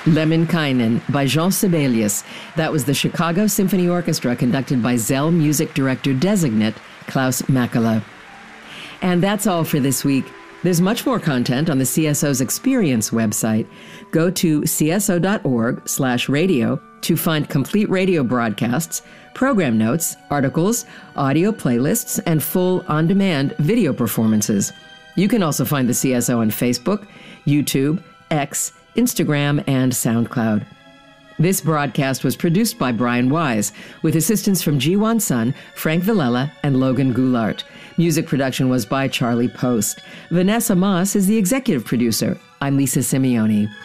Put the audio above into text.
Lemminkainen by Jean Sibelius. That was the Chicago Symphony Orchestra conducted by Zell Music Director Designate Klaus Makela. And that's all for this week. There's much more content on the CSO's Experience website. Go to cso.org/radio to find complete radio broadcasts, program notes, articles, audio playlists, and full on-demand video performances. You can also find the CSO on Facebook, YouTube, X, Instagram, and SoundCloud. This broadcast was produced by Brian Wise, with assistance from Jiwon Sun, Frank Villela, and Logan Goulart. Music production was by Charlie Post. Vanessa Moss is the executive producer. I'm Lisa Simeone.